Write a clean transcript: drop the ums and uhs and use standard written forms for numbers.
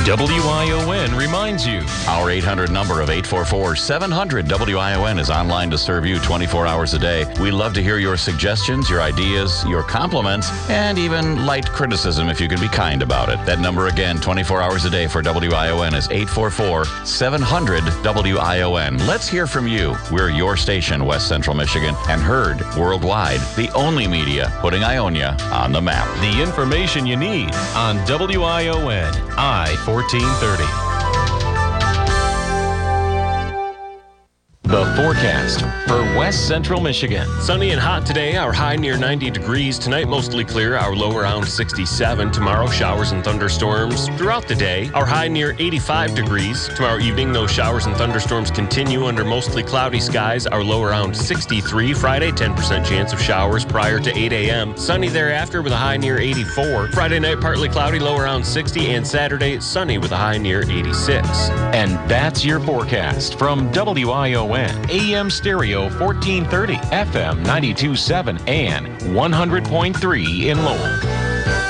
WION reminds you. Our 800 number of 844-700-WION is online to serve you 24 hours a day. We love to hear your suggestions, your ideas, your compliments, and even light criticism if you can be kind about it. That number again, 24 hours a day for WION is 844-700-WION. Let's hear from you. We're your station, West Central Michigan, and heard worldwide. The only media putting Ionia on the map. The information you need on WION I-1430. The forecast for West Central Michigan. Sunny and hot today, our high near 90 degrees. Tonight mostly clear, our low around 67. Tomorrow showers and thunderstorms throughout the day. Our high near 85 degrees. Tomorrow evening those showers and thunderstorms continue under mostly cloudy skies. Our low around 63. Friday 10% chance of showers prior to 8 a.m. Sunny thereafter with a high near 84. Friday night partly cloudy, low around 60. And Saturday sunny with a high near 86. And that's your forecast from WION. AM Stereo 1430, FM 92.7, and 100.3 in Lowell.